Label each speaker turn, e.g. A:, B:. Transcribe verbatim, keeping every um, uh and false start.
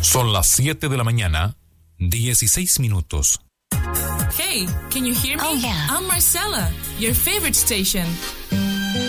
A: Son las siete de la mañana, dieciséis minutos.
B: Hey, can you hear me?
C: Oh, yeah.
B: I'm Marcella, your favorite station.